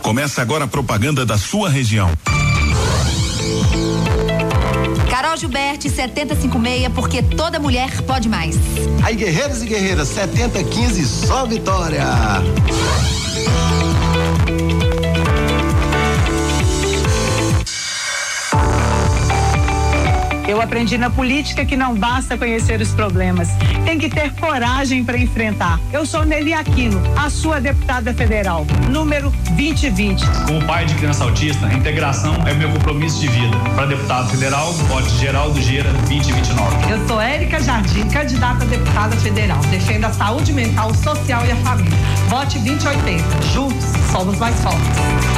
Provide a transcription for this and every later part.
Começa agora a propaganda da sua região. Carol Gilberti 7056, porque toda mulher pode mais. Aí, guerreiros e guerreiras, 7015, só vitória. Eu aprendi na política que não basta conhecer os problemas, tem que ter coragem para enfrentar. Eu sou Nelly Aquino, a sua deputada federal, número 2020. Como pai de criança autista, a integração é meu compromisso de vida. Para deputado federal, vote Geraldo Geira 2029. Eu sou Érica Jardim, candidata a deputada federal. Defendo a saúde mental, social e a família. Vote 2080. Juntos somos mais fortes.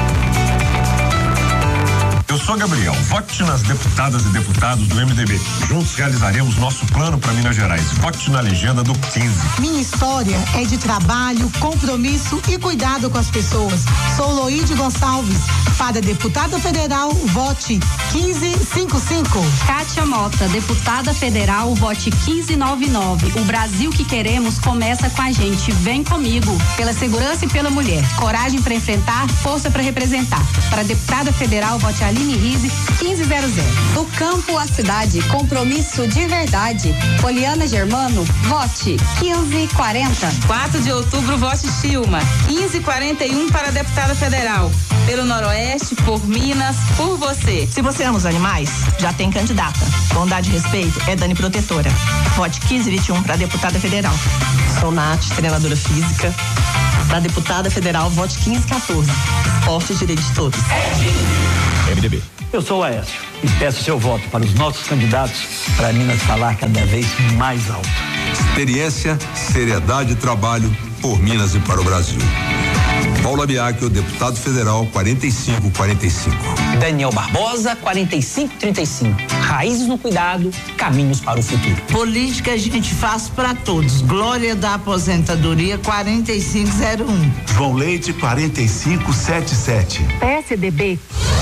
Eu sou Gabriel, vote nas deputadas e deputados do MDB. Juntos realizaremos nosso plano para Minas Gerais. Vote na legenda do 15. Minha história é de trabalho, compromisso e cuidado com as pessoas. Sou Loide Gonçalves. Para deputada federal, vote 1555. Kátia Mota, deputada federal, vote 1599. O Brasil que queremos começa com a gente. Vem comigo. Pela segurança e pela mulher. Coragem para enfrentar, força para representar. Para deputada federal, vote Aline Rise 1500. Do campo à cidade, compromisso de verdade. Poliana Germano, vote 1540. 4 de outubro, vote Chilma 1541 para deputada federal. Pelo Noroeste, por Minas, por você. Se você ama os animais, já tem candidata. Bondade e respeito é Dani Protetora. Vote 1521 para deputada federal. Sou Nath, treinadora física. Para deputada federal, vote 1514. Esporte e direito de todos. MDB. Eu sou o Aécio e peço seu voto para os nossos candidatos para Minas falar cada vez mais alto. Experiência, seriedade e trabalho por Minas e para o Brasil. Paulo Abiacchio, deputado federal, 4545. Daniel Barbosa, 4535. Raízes no cuidado, caminhos para o futuro. Política a gente faz para todos. Glória da aposentadoria, 4501. João Leite, 4577. PSDB.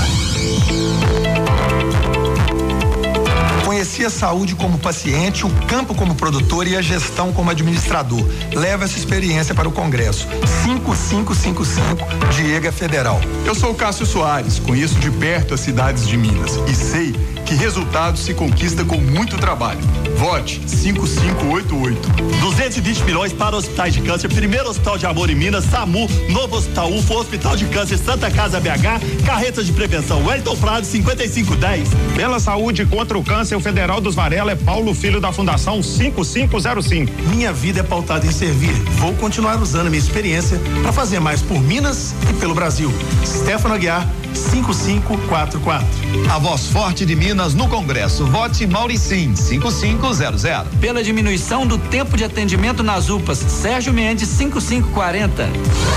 Conheci a saúde como paciente, o campo como produtor e a gestão como administrador. Leva essa experiência para o Congresso. 5555, Diego Federal. Eu sou o Cássio Soares, conheço de perto as cidades de Minas e sei que resultados se conquista com muito trabalho. Vote 5588. 220 milhões para hospitais de câncer, primeiro hospital de amor em Minas, SAMU, novo hospital UFO, hospital de câncer Santa Casa BH, carretas de prevenção Wellington Prado 5510. Pela saúde contra o câncer, o Federal dos Varela é Paulo Filho da Fundação 5505. Minha vida é pautada em servir. Vou continuar usando a minha experiência para fazer mais por Minas e pelo Brasil. Stefano Aguiar 5544. A voz forte de Minas no Congresso. Vote Mauricim 5500. Pela diminuição do tempo de atendimento nas UPAs, Sérgio Mendes 5540.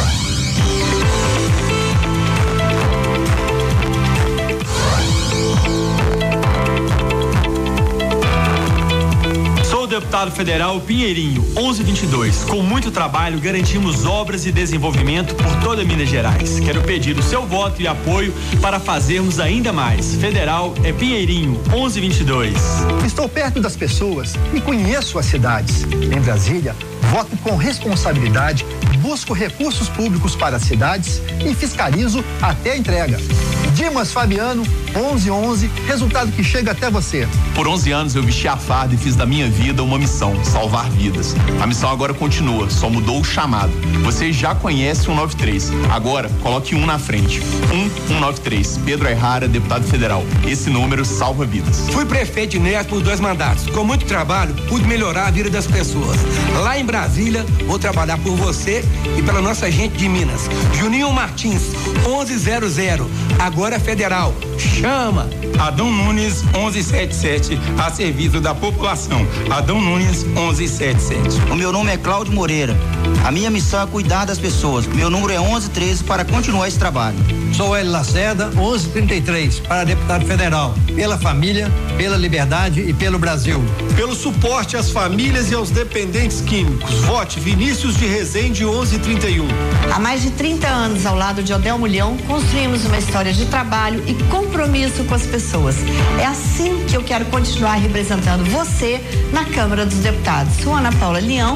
Deputado federal Pinheirinho 1122. Com muito trabalho garantimos obras e desenvolvimento por toda Minas Gerais. Quero pedir o seu voto e apoio para fazermos ainda mais. Federal é Pinheirinho 1122. Estou perto das pessoas e conheço as cidades. Em Brasília, voto com responsabilidade, busco recursos públicos para as cidades e fiscalizo até a entrega. Dimas Fabiano 1111, resultado que chega até você. Por 11 anos eu vesti a farda e fiz da minha vida uma missão, salvar vidas. A missão agora continua, só mudou o chamado. Você já conhece o 193, agora coloque um na frente. 193, Pedro Ayrara, deputado federal. Esse número salva vidas. Fui prefeito de Neves por 2 mandatos. Com muito trabalho, pude melhorar a vida das pessoas. Lá em Brasília, vou trabalhar por você e pela nossa gente de Minas. Juninho Martins, 1100, agora é federal. Chama! Adão Nunes 1177, a serviço da população. Adão Nunes 1177. O meu nome é Cláudio Moreira. A minha missão é cuidar das pessoas. Meu número é 1113 para continuar esse trabalho. Sou Hélio Lacerda, 1133, para deputado federal. Pela família, pela liberdade e pelo Brasil. Pelo suporte às famílias e aos dependentes químicos. Vote Vinícius de Rezende 1131. Há mais de 30 anos, ao lado de Odel Mulhão, construímos uma história de trabalho e compromisso com as pessoas. É assim que eu quero continuar representando você na Câmara dos Deputados. Sou Ana Paula Leão,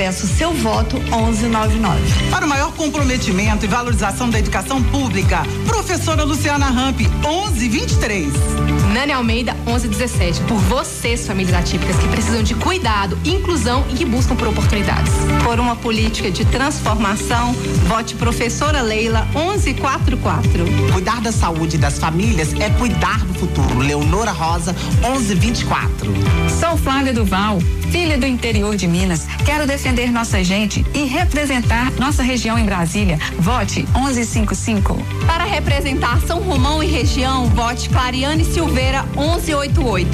Peço seu voto 1199. Para o maior comprometimento e valorização da educação pública, professora Luciana Ramp, 1123. Nani Almeida, 1117. Por vocês, famílias atípicas que precisam de cuidado, inclusão e que buscam por oportunidades. Por uma política de transformação, vote professora Leila, 1144. Cuidar da saúde das famílias é cuidar do futuro. Leonora Rosa, 1124. Sou Flávia Duval, filha do interior de Minas. Quero defender nossa gente e representar nossa região em Brasília. Vote 1155. Para representar São Romão e região, vote Clariane Silveira, 1188.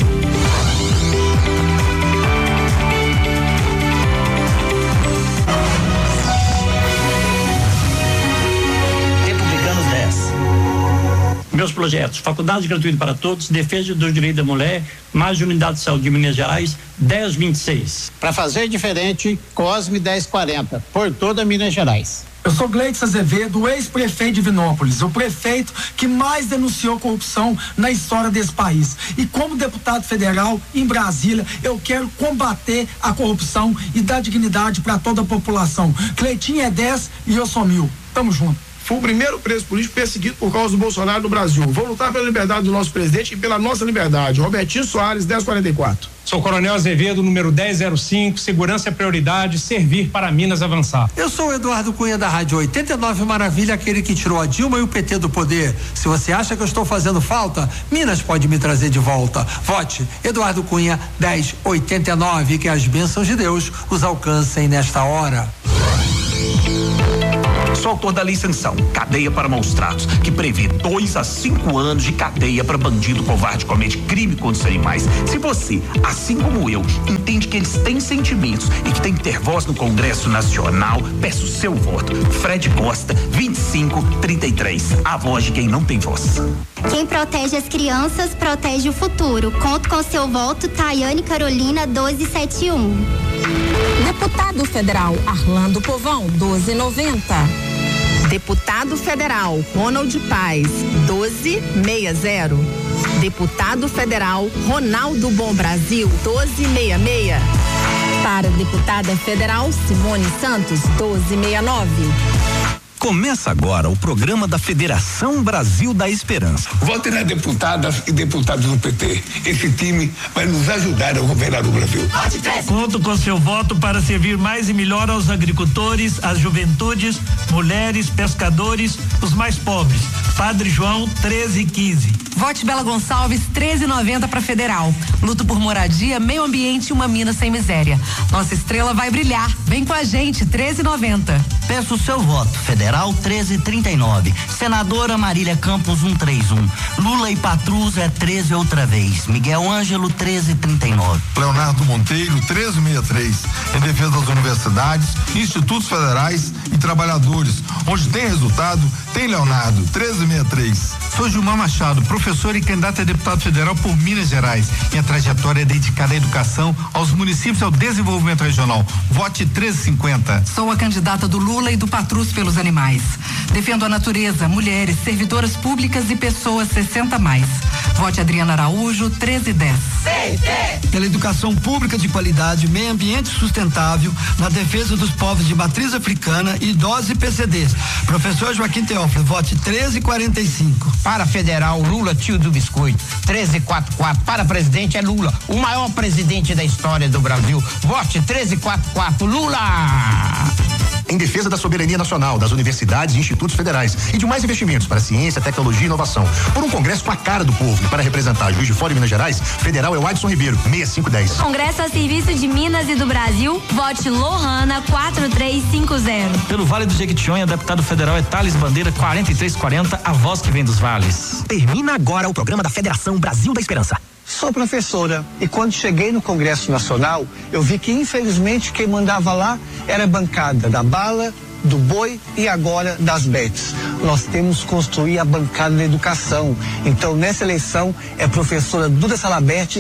Republicanos 10. Meus projetos: faculdade gratuita para todos, defesa do direito da mulher, mais de unidade de saúde de Minas Gerais, 1026. Para fazer diferente, Cosme 1040, por toda Minas Gerais. Eu sou Gleides Azevedo, ex-prefeito de Vinópolis, o prefeito que mais denunciou corrupção na história desse país. E como deputado federal em Brasília, eu quero combater a corrupção e dar dignidade para toda a população. Cleitinho é 10 e eu sou 1000. Tamo junto. Foi o primeiro preso político perseguido por causa do Bolsonaro no Brasil. Vou lutar pela liberdade do nosso presidente e pela nossa liberdade. Robertinho Soares, 1044. Sou Coronel Azevedo, número 1005, segurança é prioridade, servir para Minas avançar. Eu sou o Eduardo Cunha da Rádio 89 Maravilha, aquele que tirou a Dilma e o PT do poder. Se você acha que eu estou fazendo falta, Minas pode me trazer de volta. Vote Eduardo Cunha 1089, que as bênçãos de Deus os alcancem nesta hora. Sou autor da Lei Sanção, cadeia para maus tratos, que prevê 2 a 5 anos de cadeia para bandido covarde que comete crime contra os animais. Se você, assim como eu, entende que eles têm sentimentos e que tem que ter voz no Congresso Nacional, peço seu voto. Fred Costa, 2533. A voz de quem não tem voz. Quem protege as crianças, protege o futuro. Conto com seu voto, Tayane Carolina, 1271. Deputado Federal Arlando Povão, 1290. Deputado Federal Ronald Paz, 1260. Deputado Federal Ronaldo Bom Brasil, 1266. Para deputada federal Simone Santos, 1269. Começa agora o programa da Federação Brasil da Esperança. Vote nas deputadas e deputados do PT. Esse time vai nos ajudar a governar o Brasil. Conto com seu voto para servir mais e melhor aos agricultores, às juventudes, mulheres, pescadores, os mais pobres. Padre João, 1315. Vote Bela Gonçalves, 1390 para federal. Luto por moradia, meio ambiente e uma Minas sem miséria. Nossa estrela vai brilhar. Vem com a gente, 1390. Peço o seu voto. Federal 1339. Senadora Marília Campos 131. Lula e Patrus é 13 outra vez. Miguel Ângelo 1339. Leonardo Monteiro 1363. Em defesa das universidades, institutos federais e trabalhadores. Onde tem resultado, tem Leonardo 1363. Sou Gilmar Machado, professor e candidato a deputado federal por Minas Gerais. Minha trajetória é dedicada à educação, aos municípios e ao desenvolvimento regional. Vote 1350. Sou a candidata do Lula e do Patrus pelos animais. Defendo a natureza, mulheres, servidoras públicas e pessoas 60 mais. Vote Adriana Araújo, 1310. Pela educação pública de qualidade, meio ambiente sustentável, na defesa dos povos de matriz africana, idosos e PCDs. Professor Joaquim Teófilo, vote 1345. Para federal, Lula, tio do biscoito, 1344. Para presidente é Lula, o maior presidente da história do Brasil. Vote 1344, Lula! Em defesa da soberania nacional, das universidades e institutos federais e de mais investimentos para ciência, tecnologia e inovação. Por um congresso com a cara do povo e para representar Juiz de Fora e Minas Gerais, federal é o Adson Ribeiro, 6510. Congresso a serviço de Minas e do Brasil, vote Lohana 4350. Pelo Vale do Jequitinhonha, deputado federal é Thales Bandeira, 4340, a voz que vem dos vales. Termina agora o programa da Federação Brasil da Esperança. Sou professora e quando cheguei no Congresso Nacional, eu vi que infelizmente quem mandava lá era a bancada da bala, do boi e agora das bets. Nós temos que construir a bancada da educação. Então, nessa eleição, é professora Duda Salabert,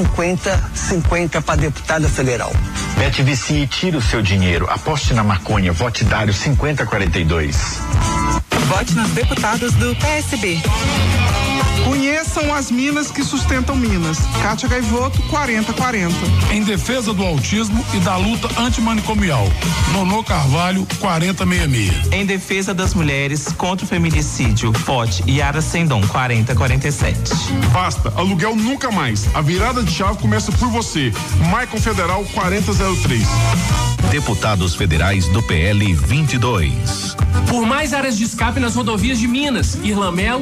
50-50 para deputada federal. Bete vicie, tira o seu dinheiro. Aposte na maconha. Vote Dário 5042. Vote nos deputados do PSB. Conheçam as minas que sustentam Minas. Kátia Gaivoto, 4040. Em defesa do autismo e da luta antimanicomial. Nonô Carvalho, 4066. Em defesa das mulheres contra o feminicídio. Vote Yara Sendon, 4047. Basta, aluguel nunca mais. A virada de chave começa por você. Maicon Federal, 4003. Deputados federais do PL 22. Por mais áreas de escape nas rodovias de Minas, Irlamelo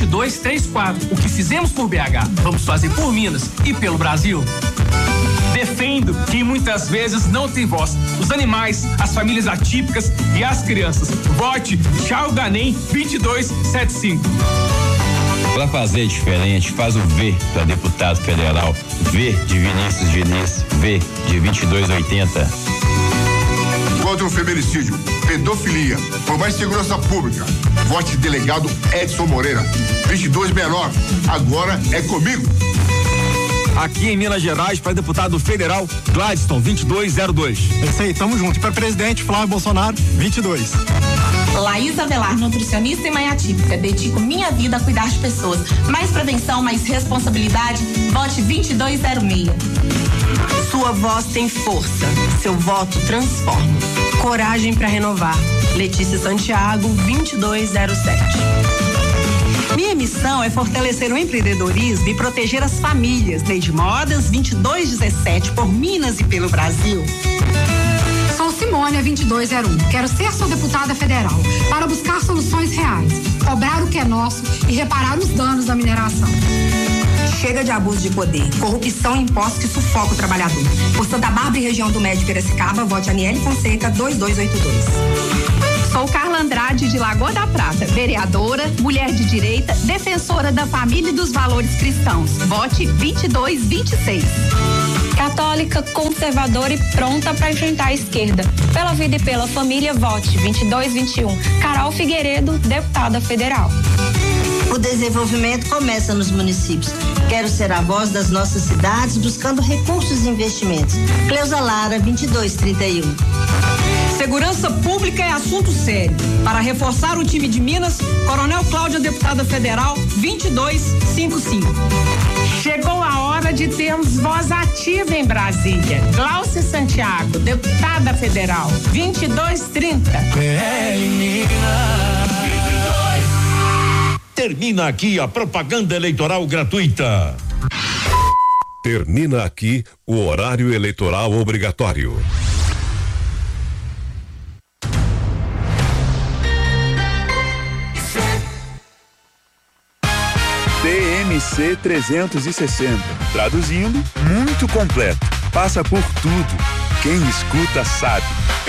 2234. O que fizemos por BH, vamos fazer por Minas e pelo Brasil. Defendo quem muitas vezes não tem voz: os animais, as famílias atípicas e as crianças. Vote Tchau Ganem 2275. Para fazer diferente, faz o V para deputado federal. V de Vinícius Diniz, V de 2280. Contra o feminicídio, pedofilia, por mais segurança pública. Vote delegado Edson Moreira, 2269. Agora é comigo. Aqui em Minas Gerais, para deputado federal, Gladstone, 2202. É isso aí, tamo junto. E para presidente, Flávio Bolsonaro, 22. Laís Avelar, nutricionista e mãe atípica. Dedico minha vida a cuidar de pessoas. Mais prevenção, mais responsabilidade. Vote 2206. Sua voz tem força. Seu voto transforma. Coragem para renovar. Letícia Santiago, 2207. Minha missão é fortalecer o empreendedorismo e proteger as famílias. Neide Modas, 2217, por Minas e pelo Brasil. Sou Simônia, 2201. Quero ser sua deputada federal para buscar soluções reais, cobrar o que é nosso e reparar os danos da mineração. Chega de abuso de poder, corrupção e impostos que sufoca o trabalhador. Por Santa Bárbara e região do Médio Piracicaba, vote Aniele Fonseca, 2282. Sou Carla Andrade, de Lagoa da Prata, vereadora, mulher de direita, defensora da família e dos valores cristãos. Vote 2226. Católica, conservadora e pronta para enfrentar a esquerda. Pela vida e pela família, vote 2221. Carol Figueiredo, deputada federal. O desenvolvimento começa nos municípios. Quero ser a voz das nossas cidades, buscando recursos e investimentos. Cleusa Lara, 2231. Segurança pública é assunto sério. Para reforçar o time de Minas, Coronel Cláudia, deputada federal, 2255. Chegou a hora de termos voz ativa em Brasília. Glaucia Santiago, deputada federal, 2230. Termina aqui a propaganda eleitoral gratuita. Termina aqui o horário eleitoral obrigatório. TMC 360. Traduzindo, muito completo. Passa por tudo. Quem escuta sabe.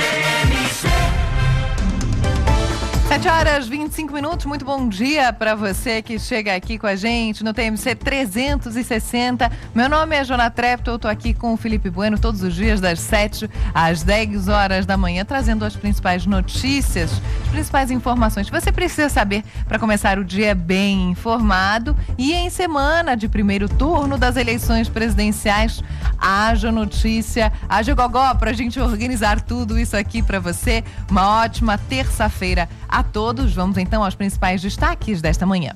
7h25, muito bom dia para você que chega aqui com a gente no TMC 360. Meu nome é Jona Trepto, eu tô aqui com o Felipe Bueno todos os dias das 7 às 10 horas da manhã, trazendo as principais notícias, as principais informações que você precisa saber para começar o dia bem informado. E em semana de primeiro turno das eleições presidenciais, haja notícia, haja gogó pra gente organizar tudo isso aqui para você. Uma ótima terça-feira a todos. Vamos então aos principais destaques desta manhã.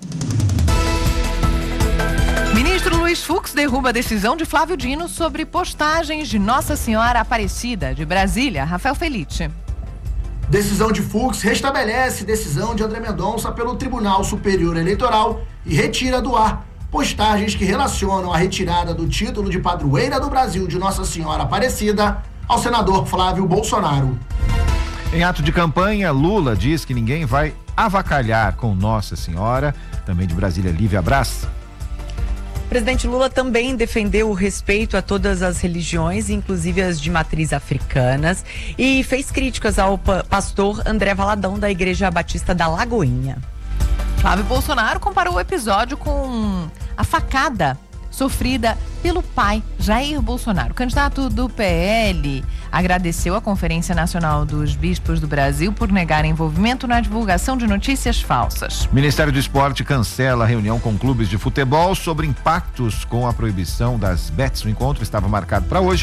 Ministro Luiz Fux derruba a decisão de Flávio Dino sobre postagens de Nossa Senhora Aparecida. De Brasília, Rafael Felite. Decisão de Fux restabelece decisão de André Mendonça pelo Tribunal Superior Eleitoral e retira do ar postagens que relacionam a retirada do título de padroeira do Brasil de Nossa Senhora Aparecida ao senador Flávio Bolsonaro. Em ato de campanha, Lula diz que ninguém vai avacalhar com Nossa Senhora. Também de Brasília, Lívia Braz. O presidente Lula também defendeu o respeito a todas as religiões, inclusive as de matriz africanas, e fez críticas ao pastor André Valadão, da Igreja Batista da Lagoinha. Flávio Bolsonaro comparou o episódio com a facada sofrida pelo pai, Jair Bolsonaro. O candidato do PL agradeceu a Conferência Nacional dos Bispos do Brasil por negar envolvimento na divulgação de notícias falsas. O Ministério do Esporte cancela a reunião com clubes de futebol sobre impactos com a proibição das bets. O encontro estava marcado para hoje,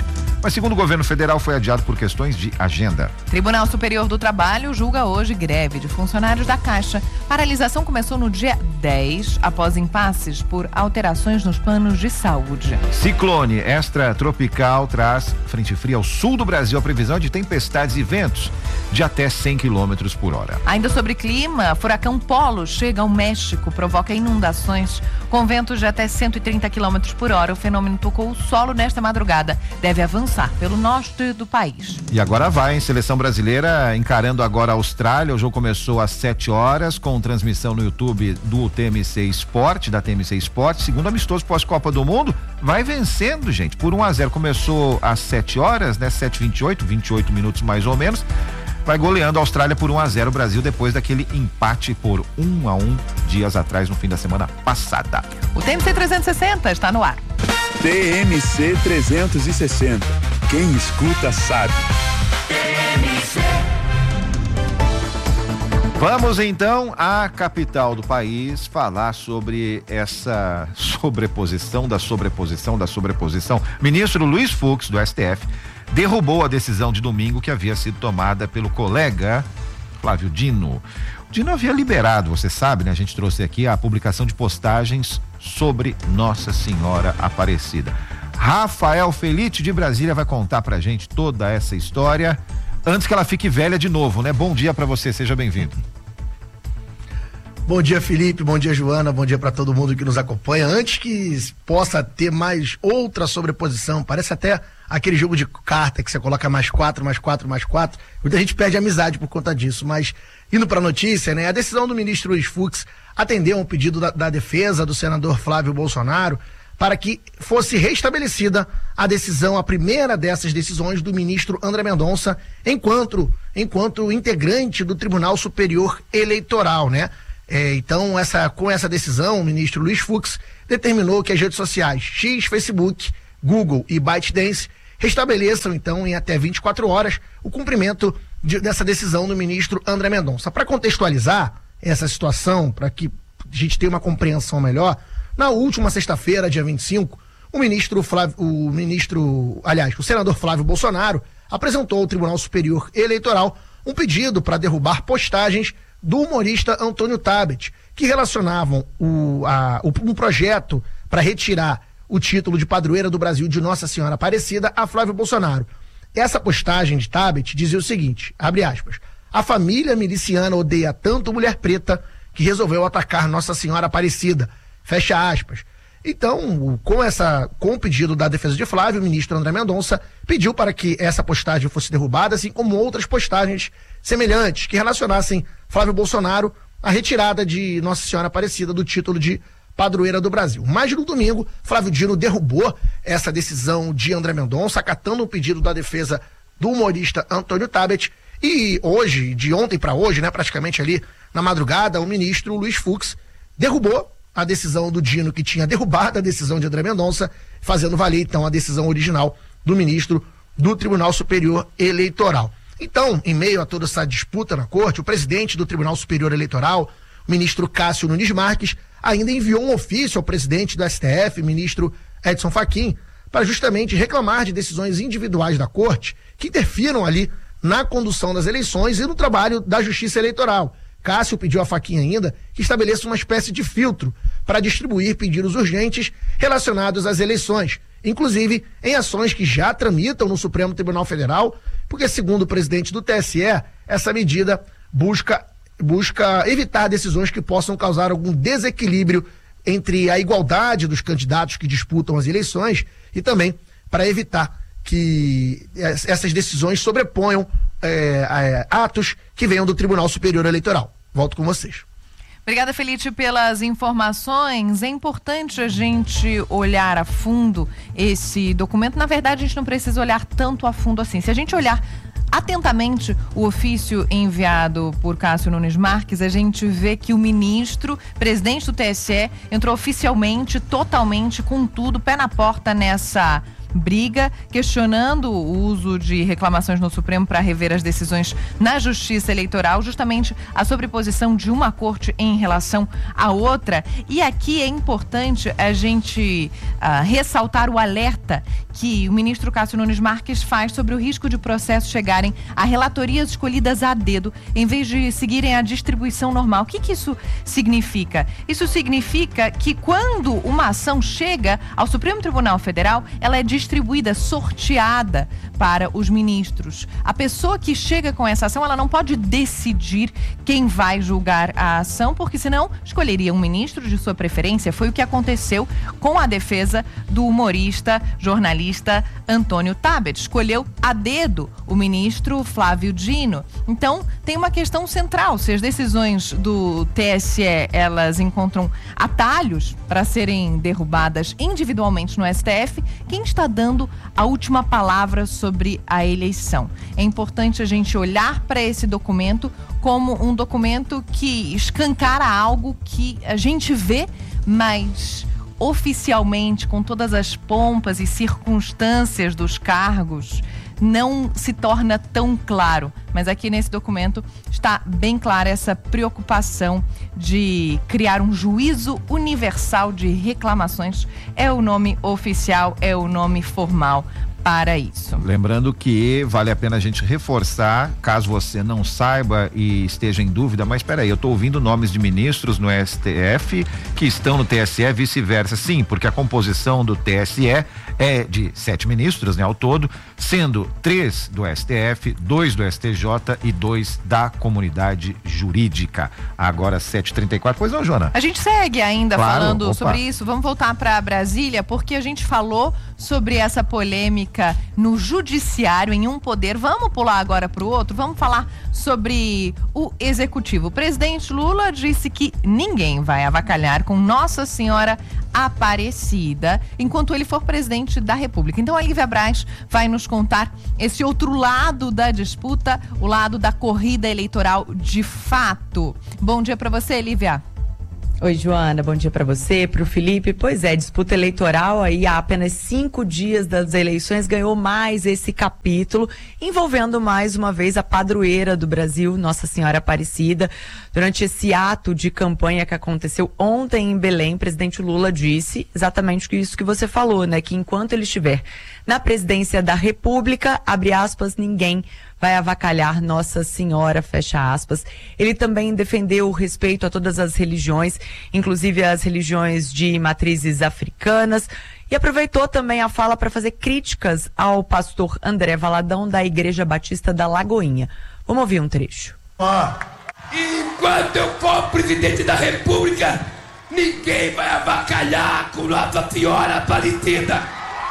mas segundo o governo federal foi adiado por questões de agenda. Tribunal Superior do Trabalho julga hoje greve de funcionários da Caixa. Paralisação começou no dia 10, após impasses por alterações nos planos de saúde. Ciclone extratropical traz frente fria ao sul do Brasil. A previsão de tempestades e ventos de até 100 km por hora. Ainda sobre clima, furacão Polo chega ao México, provoca inundações com ventos de até 130 km por hora. O fenômeno tocou o solo nesta madrugada. Deve avançar pelo norte do país. E agora vai, hein? Seleção brasileira encarando agora a Austrália. O jogo começou às 7 horas com transmissão no YouTube do TMC Sport, da TMC Sport. Segundo amistoso pós-Copa do Mundo, vai vencendo, gente, por 1-0. Começou às 7 horas, né? 7h28, 28 minutos mais ou menos. Vai goleando a Austrália por 1-0 o Brasil depois daquele empate por 1-1 dias atrás, no fim da semana passada. O TMC 360 está no ar. TMC 360. Quem escuta sabe. Vamos então à capital do país falar sobre essa sobreposição da sobreposição da sobreposição. Ministro Luiz Fux, do STF, derrubou a decisão de domingo que havia sido tomada pelo colega Flávio Dino. O Dino havia liberado, você sabe, né? A gente trouxe aqui a publicação de postagens sobre Nossa Senhora Aparecida. Rafael Felite de Brasília vai contar pra gente toda essa história antes que ela fique velha de novo, né? Bom dia pra você, seja bem-vindo. Bom dia, Felipe, bom dia, Joana, bom dia para todo mundo que nos acompanha. Antes que possa ter mais outra sobreposição, parece até aquele jogo de carta que você coloca mais 4, mais 4, mais 4, muita gente perde amizade por conta disso, mas indo para a notícia, né, a decisão do ministro Luiz Fux atendeu a um pedido da defesa do senador Flávio Bolsonaro para que fosse restabelecida a decisão, a primeira dessas decisões do ministro André Mendonça, enquanto integrante do Tribunal Superior Eleitoral, né? Então, com essa decisão, o ministro Luiz Fux determinou que as redes sociais X, Facebook, Google e ByteDance restabeleçam, então, em até 24 horas, o cumprimento dessa decisão do ministro André Mendonça. Para contextualizar essa situação, para que a gente tenha uma compreensão melhor, na última sexta-feira, dia 25, o senador Flávio Bolsonaro apresentou ao Tribunal Superior Eleitoral um pedido para derrubar postagens do humorista Antônio Tabet, que relacionavam um projeto para retirar o título de padroeira do Brasil de Nossa Senhora Aparecida a Flávio Bolsonaro. Essa postagem de Tabet dizia o seguinte, abre aspas, a família miliciana odeia tanto mulher preta que resolveu atacar Nossa Senhora Aparecida, fecha aspas. Então, com o pedido da defesa de Flávio, o ministro André Mendonça pediu para que essa postagem fosse derrubada, assim como outras postagens semelhantes que relacionassem Flávio Bolsonaro à retirada de Nossa Senhora Aparecida do título de padroeira do Brasil. Mas no domingo, Flávio Dino derrubou essa decisão de André Mendonça, acatando o pedido da defesa do humorista Antônio Tabet, e hoje, de ontem para hoje, né, praticamente ali na madrugada, o ministro Luiz Fux derrubou a decisão do Dino, que tinha derrubado a decisão de André Mendonça, fazendo valer então a decisão original do ministro do Tribunal Superior Eleitoral. Então, em meio a toda essa disputa na corte, o presidente do Tribunal Superior Eleitoral, o ministro Cássio Nunes Marques, ainda enviou um ofício ao presidente do STF, ministro Edson Fachin, para justamente reclamar de decisões individuais da corte que interfiram ali na condução das eleições e no trabalho da Justiça Eleitoral. Cássio pediu a Fachin ainda que estabeleça uma espécie de filtro para distribuir pedidos urgentes relacionados às eleições, inclusive em ações que já tramitam no Supremo Tribunal Federal, porque, segundo o presidente do TSE, essa medida busca evitar decisões que possam causar algum desequilíbrio entre a igualdade dos candidatos que disputam as eleições e também para evitar que essas decisões sobreponham atos que venham do Tribunal Superior Eleitoral. Volto com vocês. Obrigada, Felite, pelas informações. É importante a gente olhar a fundo esse documento. Na verdade, a gente não precisa olhar tanto a fundo assim. Se a gente olhar atentamente o ofício enviado por Cássio Nunes Marques, a gente vê que o ministro, presidente do TSE, entrou oficialmente, totalmente, com tudo, pé na porta nessa briga, questionando o uso de reclamações no Supremo para rever as decisões na Justiça Eleitoral, justamente a sobreposição de uma corte em relação à outra. E aqui é importante a gente ressaltar o alerta que o ministro Cássio Nunes Marques faz sobre o risco de processos chegarem a relatorias escolhidas a dedo, em vez de seguirem a distribuição normal. O que isso significa? Isso significa que quando uma ação chega ao Supremo Tribunal Federal, ela é distribuída, sorteada para os ministros. A pessoa que chega com essa ação, ela não pode decidir quem vai julgar a ação, porque senão escolheria um ministro de sua preferência. Foi o que aconteceu com a defesa do humorista, jornalista Antônio Tabet. Escolheu a dedo o ministro Flávio Dino. Então, tem uma questão central. Se as decisões do TSE, elas encontram atalhos para serem derrubadas individualmente no STF, quem está dando a última palavra sobre a eleição? É importante a gente olhar para esse documento como um documento que escancara algo que a gente vê, mas oficialmente, com todas as pompas e circunstâncias dos cargos, não se torna tão claro. Mas aqui nesse documento está bem clara essa preocupação de criar um juízo universal de reclamações. É o nome oficial, é o nome formal para isso. Lembrando que vale a pena a gente reforçar, caso você não saiba e esteja em dúvida, mas espera aí, eu estou ouvindo nomes de ministros no STF que estão no TSE, vice-versa. Sim, porque a composição do TSE é de 7 ministros, né, ao todo, sendo 3 do STF, 2 do STJ e 2 da comunidade jurídica. Agora 7h34, pois não, Joana? A gente segue ainda falando opa. sobre isso. Vamos voltar para Brasília, porque a gente falou sobre essa polêmica no judiciário, em um poder. Vamos pular agora para o outro, vamos falar sobre o executivo. O presidente Lula disse que ninguém vai avacalhar com Nossa Senhora Aparecida enquanto ele for presidente da República. Então a Lívia Braz vai nos contar esse outro lado da disputa, o lado da corrida eleitoral de fato. Bom dia para você, Lívia. Oi, Joana, bom dia para você, para o Felipe. Pois é, disputa eleitoral aí há apenas 5 dias das eleições ganhou mais esse capítulo, envolvendo mais uma vez a padroeira do Brasil, Nossa Senhora Aparecida. Durante esse ato de campanha que aconteceu ontem em Belém, o presidente Lula disse exatamente isso que você falou, né? Que enquanto ele estiver na presidência da República, abre aspas, ninguém vai avacalhar Nossa Senhora, fecha aspas. Ele também defendeu o respeito a todas as religiões, inclusive as religiões de matrizes africanas, e aproveitou também a fala para fazer críticas ao pastor André Valadão, da Igreja Batista da Lagoinha. Vamos ouvir um trecho. Enquanto eu for presidente da República, ninguém vai avacalhar com Nossa Senhora Aparecida.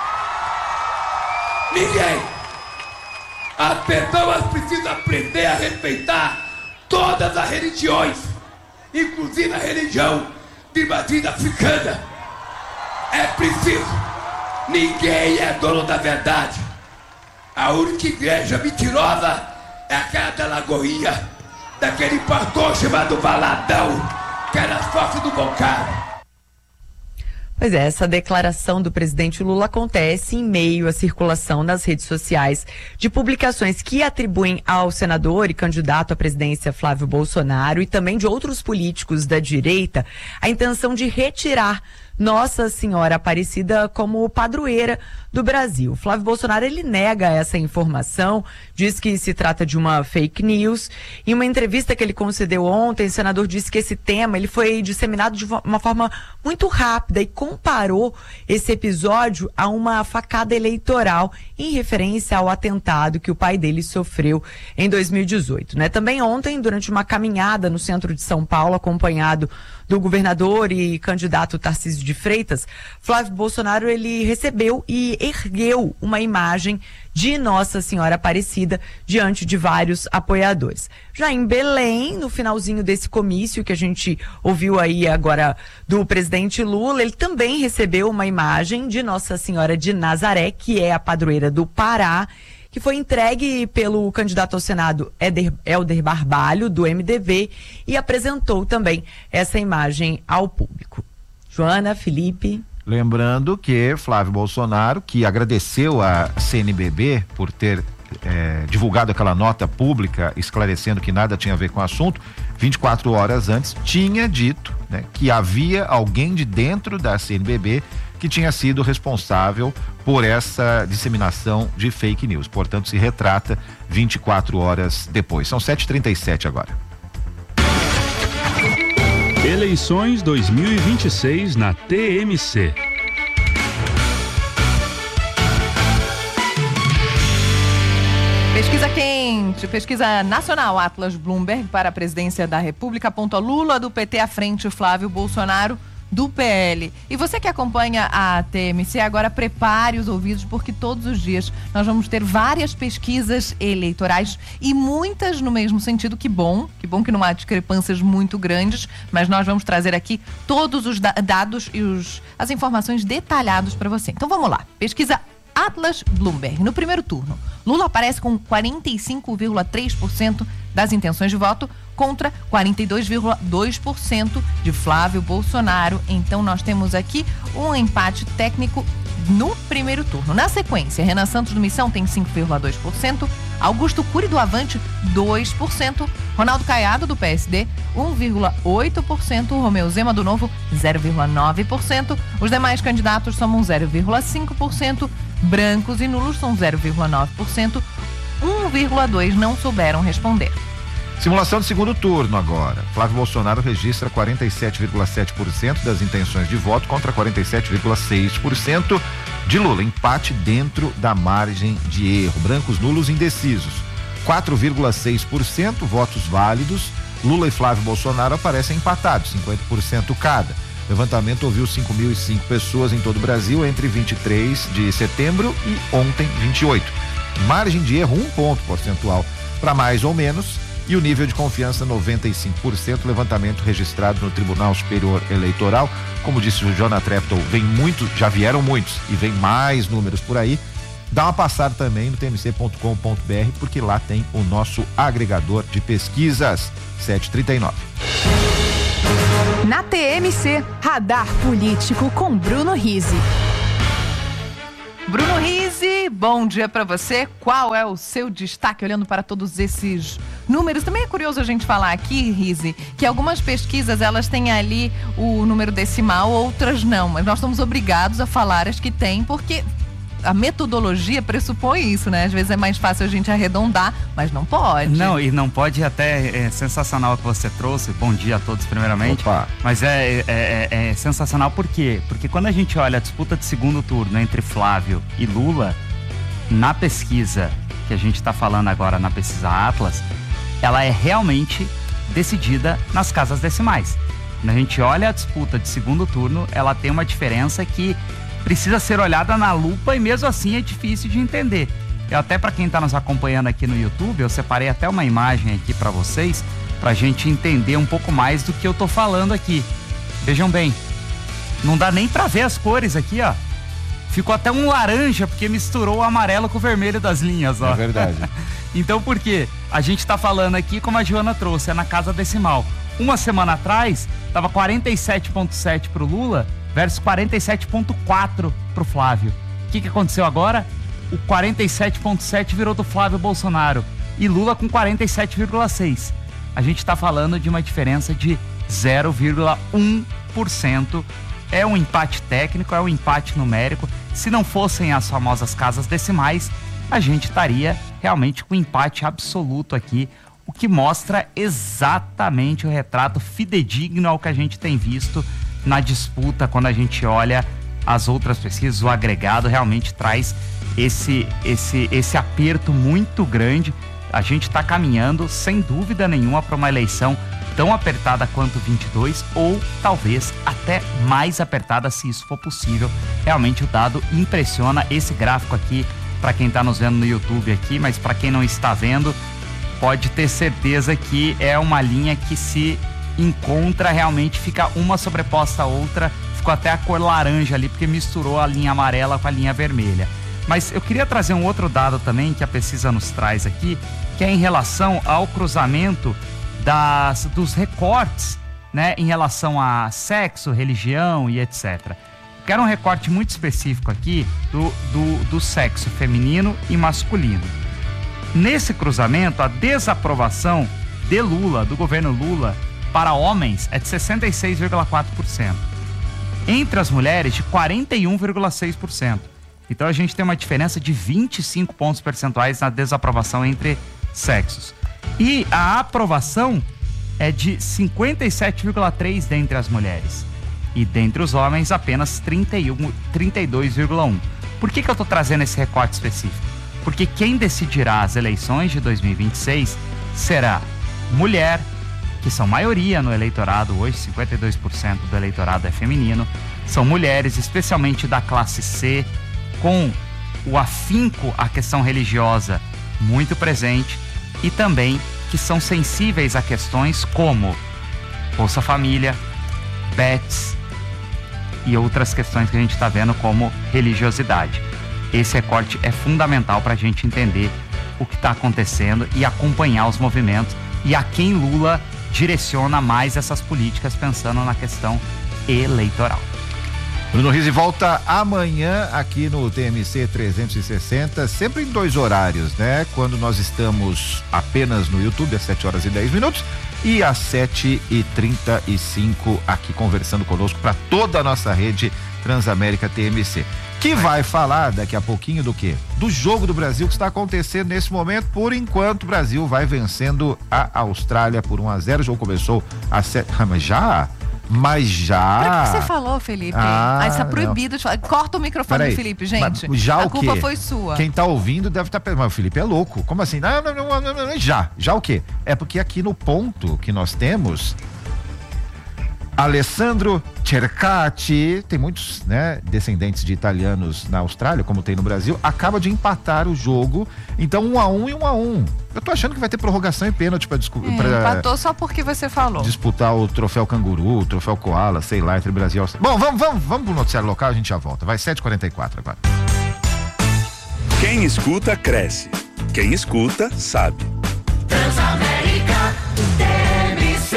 Ninguém. As pessoas precisam aprender a respeitar todas as religiões, inclusive a religião de matriz africana. É preciso. Ninguém é dono da verdade. A única igreja mentirosa é aquela da Lagoinha, daquele pastor chamado Valadão, que era sócio do Bocado. Pois é, essa declaração do presidente Lula acontece em meio à circulação nas redes sociais de publicações que atribuem ao senador e candidato à presidência Flávio Bolsonaro e também de outros políticos da direita a intenção de retirar Nossa Senhora Aparecida como padroeira do Brasil. Flávio Bolsonaro, ele nega essa informação, diz que se trata de uma fake news. Em uma entrevista que ele concedeu ontem, o senador disse que esse tema ele foi disseminado de uma forma muito rápida e comparou esse episódio a uma facada eleitoral em referência ao atentado que o pai dele sofreu em 2018, né? Também ontem, durante uma caminhada no centro de São Paulo, acompanhado do governador e candidato Tarcísio de Freitas, Flávio Bolsonaro, ele recebeu e ergueu uma imagem de Nossa Senhora Aparecida diante de vários apoiadores. Já em Belém, no finalzinho desse comício que a gente ouviu aí agora do presidente Lula, ele também recebeu uma imagem de Nossa Senhora de Nazaré, que é a padroeira do Pará, que foi entregue pelo candidato ao Senado Helder Barbalho, do MDB, e apresentou também essa imagem ao público. Joana, Felipe. Lembrando que Flávio Bolsonaro, que agradeceu a CNBB por ter divulgado aquela nota pública esclarecendo que nada tinha a ver com o assunto, 24 horas antes tinha dito, né, que havia alguém de dentro da CNBB que tinha sido responsável por essa disseminação de fake news. Portanto, se retrata 24 horas depois. São 7h37 agora. Eleições 2026 na TMC. Pesquisa quente, pesquisa nacional Atlas Bloomberg para a presidência da República aponta Lula do PT à frente, Flávio Bolsonaro do PL. E você que acompanha a TMC, agora prepare os ouvidos, porque todos os dias nós vamos ter várias pesquisas eleitorais e muitas no mesmo sentido. Que bom que não há discrepâncias muito grandes, mas nós vamos trazer aqui todos os dados e as informações detalhadas para você. Então vamos lá, pesquisa Atlas Bloomberg. No primeiro turno, Lula aparece com 45,3% das intenções de voto contra 42,2% de Flávio Bolsonaro. Então nós temos aqui um empate técnico no primeiro turno. Na sequência, Renan Santos do Missão tem 5,2%, Augusto Cury do Avante 2%, Ronaldo Caiado do PSD 1,8%, Romeu Zema do Novo 0,9%, os demais candidatos somam 0,5%, brancos e nulos são 0,9%, 1,2% não souberam responder. Simulação de segundo turno agora. Flávio Bolsonaro registra 47,7% das intenções de voto contra 47,6% de Lula. Empate dentro da margem de erro. Brancos, nulos, indecisos. 4,6% votos válidos. Lula e Flávio Bolsonaro aparecem empatados, 50% cada. Levantamento ouviu 5.005 pessoas em todo o Brasil entre 23 de setembro e ontem, 28. Margem de erro 1 ponto percentual para mais ou menos. E o nível de confiança 95%, levantamento registrado no Tribunal Superior Eleitoral. Como disse o Jonathan Treptow, já vieram muitos e vem mais números por aí. Dá uma passada também no tmc.com.br, porque lá tem o nosso agregador de pesquisas. 7h39. Na TMC, Radar Político com Bruno Rizzi. Bruno Rizzi, bom dia para você. Qual é o seu destaque olhando para todos esses números? Também é curioso a gente falar aqui, Rizzi, que algumas pesquisas elas têm ali o número decimal, outras não, mas nós somos obrigados a falar as que tem, porque a metodologia pressupõe isso, né? Às vezes é mais fácil a gente arredondar, mas não pode. Não, e não pode até, é sensacional o que você trouxe, bom dia a todos primeiramente. Opa. Mas é sensacional por quê? Porque quando a gente olha a disputa de segundo turno entre Flávio e Lula, na pesquisa que a gente está falando agora, na pesquisa Atlas, ela é realmente decidida nas casas decimais. Quando a gente olha a disputa de segundo turno, ela tem uma diferença que precisa ser olhada na lupa e mesmo assim é difícil de entender. Eu até, para quem está nos acompanhando aqui no YouTube, eu separei até uma imagem aqui para vocês, pra gente entender um pouco mais do que eu tô falando aqui. Vejam bem, não dá nem para ver as cores aqui, ó. Ficou até um laranja, porque misturou o amarelo com o vermelho das linhas, ó. É verdade. Então por quê? A gente tá falando aqui, como a Joana trouxe, é na casa decimal. Uma semana atrás, tava 47,7 pro Lula, versus 47,4 pro Flávio. O que aconteceu agora? O 47,7 virou do Flávio Bolsonaro e Lula com 47,6. A gente está falando de uma diferença de 0,1%. É um empate técnico, é um empate numérico. Se não fossem as famosas casas decimais, a gente estaria realmente com um empate absoluto aqui, o que mostra exatamente o retrato fidedigno ao que a gente tem visto na disputa. Quando a gente olha as outras pesquisas, o agregado realmente traz esse aperto muito grande. A gente está caminhando, sem dúvida nenhuma, para uma eleição tão apertada quanto 22, ou talvez até mais apertada, se isso for possível. Realmente o dado impressiona. Esse gráfico aqui, para quem está nos vendo no YouTube aqui, mas para quem não está vendo, pode ter certeza que é uma linha que se encontra, realmente fica uma sobreposta à outra. Ficou até a cor laranja ali, porque misturou a linha amarela com a linha vermelha. Mas eu queria trazer um outro dado também que a pesquisa nos traz aqui, que é em relação ao cruzamento dos recortes, né, em relação a sexo, religião e etc. Quero um recorte muito específico aqui do sexo feminino e masculino. Nesse cruzamento, a desaprovação de Lula, do governo Lula, para homens é de 66,4%. Entre as mulheres, de 41,6%. Então a gente tem uma diferença de 25 pontos percentuais na desaprovação entre sexos. E a aprovação é de 57,3% dentre as mulheres. E dentre os homens, apenas 32,1%. Por que eu estou trazendo esse recorte específico? Porque quem decidirá as eleições de 2026 será mulher, que são maioria no eleitorado, hoje 52% do eleitorado é feminino, são mulheres, especialmente da classe C, com o afinco à questão religiosa muito presente, e também que são sensíveis a questões como Bolsa Família, bets e outras questões que a gente está vendo como religiosidade. Esse recorte é fundamental para a gente entender o que está acontecendo e acompanhar os movimentos e a quem Lula direciona mais essas políticas pensando na questão eleitoral. Bruno Rizzi volta amanhã aqui no TMC 360, sempre em 2 horários, né? Quando nós estamos apenas no YouTube, às 7h10, e às 7h35 aqui conversando conosco para toda a nossa rede Transamérica TMC. Que vai falar daqui a pouquinho do quê? Do jogo do Brasil que está acontecendo nesse momento. Por enquanto, o Brasil vai vencendo a Austrália por 1-0. O jogo começou às 7. Mas já. Pra que você falou, Felipe? Está proibido de falar. Corta o microfone do Felipe, gente. Já a culpa foi sua. Quem tá ouvindo deve estar pensando, mas o Felipe é louco. Como assim? Não, já o quê? É porque aqui no ponto que nós temos Alessandro Cercati, tem muitos, né, descendentes de italianos na Austrália, como tem no Brasil, acaba de empatar o jogo. Então 1-1 e 1-1. Eu tô achando que vai ter prorrogação e pênalti pra empatou só porque você falou. Disputar o troféu canguru, o troféu koala, sei lá, entre Brasil e Austrália. Bom, vamos pro noticiário local, a gente já volta. Vai 7h44 agora. Quem escuta, cresce. Quem escuta, sabe. Transamérica TMC.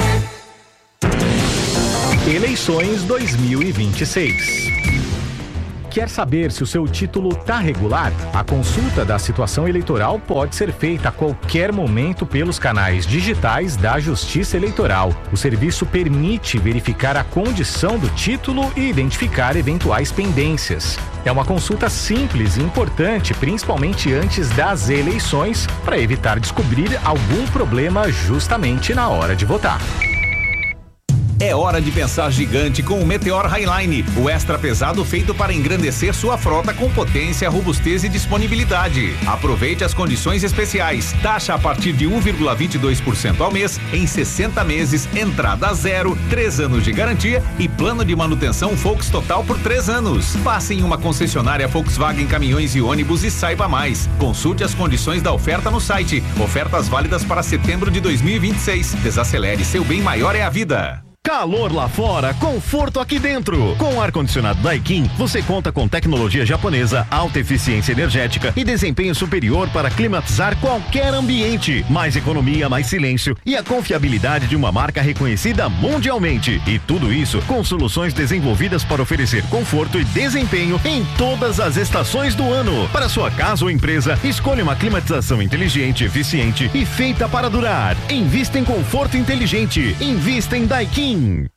Eleições 2026. Quer saber se o seu título está regular? A consulta da situação eleitoral pode ser feita a qualquer momento pelos canais digitais da Justiça Eleitoral. O serviço permite verificar a condição do título e identificar eventuais pendências. É uma consulta simples e importante, principalmente antes das eleições, para evitar descobrir algum problema justamente na hora de votar. É hora de pensar gigante com o Meteor Highline, o extra pesado feito para engrandecer sua frota com potência, robustez e disponibilidade. Aproveite as condições especiais. Taxa a partir de 1,22% ao mês, em 60 meses, entrada zero, 3 anos de garantia e plano de manutenção Volks Total por 3 anos. Passe em uma concessionária Volkswagen Caminhões e Ônibus e saiba mais. Consulte as condições da oferta no site. Ofertas válidas para setembro de 2026. Desacelere, seu bem maior é a vida. Calor lá fora, conforto aqui dentro. Com o ar-condicionado Daikin, você conta com tecnologia japonesa, alta eficiência energética e desempenho superior para climatizar qualquer ambiente. Mais economia, mais silêncio e a confiabilidade de uma marca reconhecida mundialmente. E tudo isso com soluções desenvolvidas para oferecer conforto e desempenho em todas as estações do ano. Para sua casa ou empresa, escolha uma climatização inteligente, eficiente e feita para durar. Invista em conforto inteligente. Invista em Daikin.